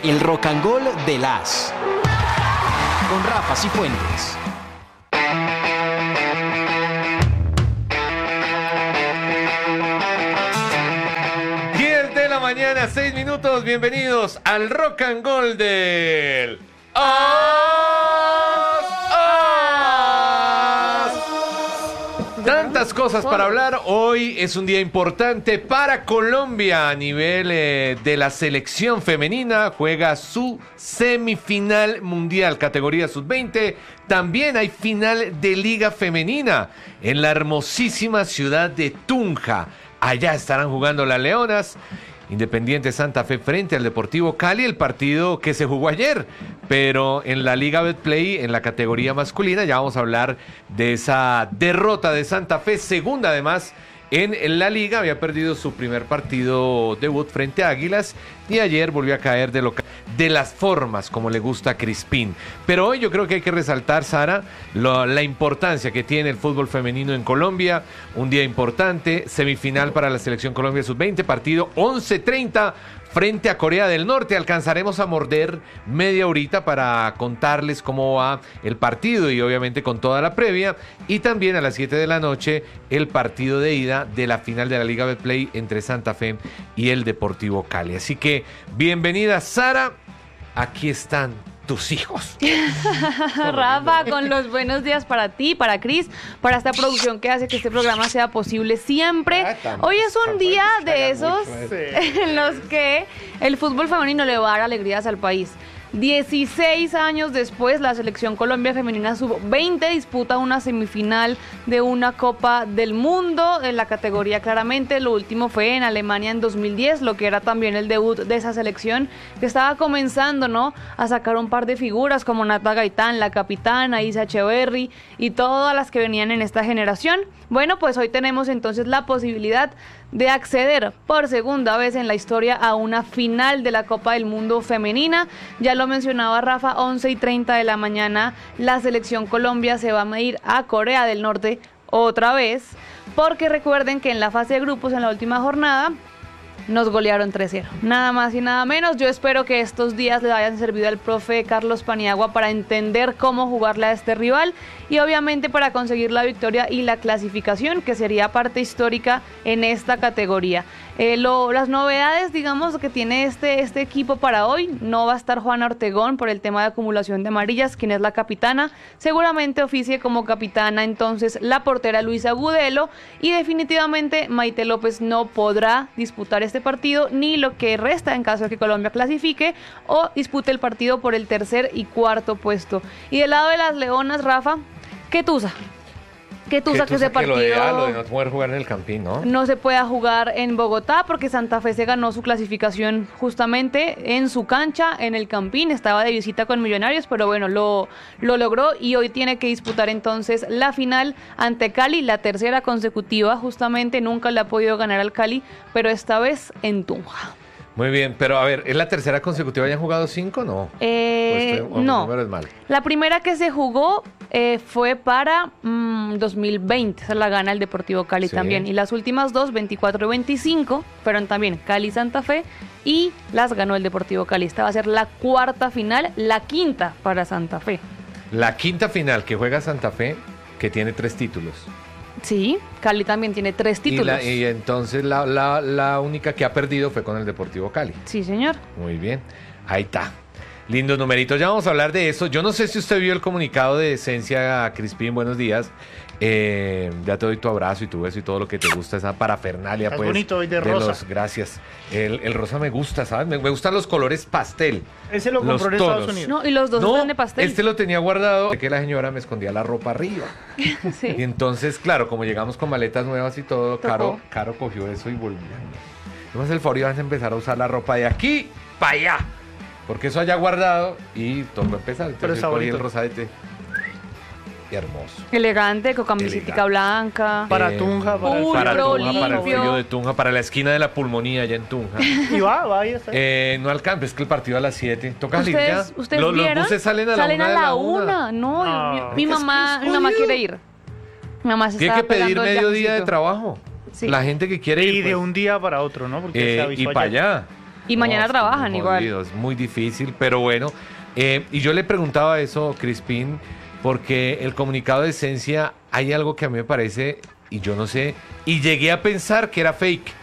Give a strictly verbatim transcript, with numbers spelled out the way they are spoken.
el Rock and Roll de las con Rafa Cifuentes. diez de la mañana, seis minutos. Bienvenidos al Rock and Roll del As, As. Tantas cosas para hablar. Hoy es un día importante para Colombia a nivel eh, de la selección femenina. Juega su semifinal mundial, categoría sub veinte. También hay final de Liga Femenina en la hermosísima ciudad de Tunja. Allá estarán jugando las Leonas. Independiente Santa Fe frente al Deportivo Cali, el partido que se jugó ayer, pero en la Liga Betplay, en la categoría masculina, ya vamos a hablar de esa derrota de Santa Fe, segunda además en la Liga. Había perdido su primer partido debut frente a Águilas y ayer volvió a caer de, local, de las formas como le gusta a Crispín. Pero hoy yo creo que hay que resaltar, Sara, lo, la importancia que tiene el fútbol femenino en Colombia. Un día importante, semifinal para la Selección Colombia sub veinte, partido once treinta frente a Corea del Norte. Alcanzaremos a morder media horita para contarles cómo va el partido y obviamente con toda la previa. Y también a las siete de la noche el partido de ida de la final de la Liga Betplay entre Santa Fe y el Deportivo Cali. Así que bienvenida, Sara. Aquí están tus hijos. Rafa, con los buenos días para ti, para Cris, para esta producción que hace que este programa sea posible siempre. Ah, Hoy es un día de esos en los que el fútbol femenino le va a dar alegrías al país. dieciséis años después, la Selección Colombia Femenina sub veinte disputa una semifinal de una Copa del Mundo en la categoría. Claramente, lo último fue en Alemania en dos mil diez, lo que era también el debut de esa selección que estaba comenzando, ¿no?, a sacar un par de figuras como Nata Gaitán, la capitana, Isa Echeverry y todas las que venían en esta generación. Bueno, pues hoy tenemos entonces la posibilidad de acceder por segunda vez en la historia a una final de la Copa del Mundo femenina. Ya lo mencionaba Rafa, once y treinta de la mañana la Selección Colombia se va a medir a Corea del Norte otra vez, porque recuerden que en la fase de grupos, en la última jornada, nos golearon tres cero, nada más y nada menos. Yo espero que estos días le hayan servido al profe Carlos Paniagua para entender cómo jugarle a este rival y obviamente para conseguir la victoria y la clasificación, que sería parte histórica en esta categoría. Eh, lo, las novedades, digamos, que tiene este, este equipo para hoy: no va a estar Juana Ortegón por el tema de acumulación de amarillas, quien es la capitana. Seguramente oficie como capitana entonces la portera Luisa Gudelo, y definitivamente Maite López no podrá disputar este partido ni lo que resta en caso de que Colombia clasifique o dispute el partido por el tercer y cuarto puesto. Y del lado de las Leonas, Rafa, ¿qué tusa? ¿Qué tusa que ese partido que lo de, ah, lo de no poder jugar en el Campín, ¿no? No se pueda jugar en Bogotá porque Santa Fe se ganó su clasificación justamente en su cancha, en el Campín. Estaba de visita con Millonarios, pero bueno, lo, lo logró y hoy tiene que disputar entonces la final ante Cali, la tercera consecutiva. Justamente nunca le ha podido ganar al Cali, pero esta vez en Tunja. Muy bien, pero a ver, ¿es la tercera consecutiva? ¿Ya han jugado cinco o no? Eh, estoy, o no, número es mal. La primera que se jugó eh, fue para mmm, dos mil veinte, esa la gana el Deportivo Cali, sí, también. Y las últimas dos, veinticuatro y veinticinco, fueron también Cali-Santa Fe y las ganó el Deportivo Cali. Esta va a ser la cuarta final, la quinta para Santa Fe. La quinta final que juega Santa Fe, que tiene tres títulos. Sí, Cali también tiene tres títulos. Y, la, y entonces la, la, la única que ha perdido fue con el Deportivo Cali. Sí, señor. Muy bien, ahí está. Lindos numeritos, ya vamos a hablar de eso. Yo no sé si usted vio el comunicado de Esencia, Crispín, buenos días. Eh, ya te doy tu abrazo y tu beso y todo lo que te gusta, esa parafernalia. Es pues, bonito hoy de, de rosa. Los, gracias. El, el rosa me gusta, ¿sabes? Me, me gustan los colores pastel. Ese lo compró en Estados Unidos. No, y los dos no, están de pastel. Este lo tenía guardado, que la señora me escondía la ropa arriba. Sí. Y entonces, claro, como llegamos con maletas nuevas y todo, Caro, Caro cogió eso y volvió. No es el favor, ibas a empezar a usar la ropa de aquí para allá. Porque eso haya guardado y todo va a empezar. Entonces yo cogí el rosadete. Y hermoso. Elegante, con camiseta blanca. Para Tunja, para el, para, Pulcro, Tunja, para el frío de Tunja, para la esquina de la pulmonía allá en Tunja. Y va, va, ahí está. Eh, no alcanza, es que el partido a las siete. Toca salir ya. ¿Ustedes los, vieron? los buses salen a salen la una. Salen a la una. una. No, no. mi, mi mamá, mi mamá quiere ir. Mi mamá se Tiene está que pedir medio día de viajecito. trabajo. Sí. La gente que quiere ir. Y de pues, un día para otro, ¿no? Porque eh, se avisó y para allá. Y mañana No, trabajan muy igual. jodido, es muy difícil, pero bueno. Eh, y yo le preguntaba eso, Crispín, porque el comunicado de esencia hay algo que a mí me parece, y yo no sé, y llegué a pensar que era fake.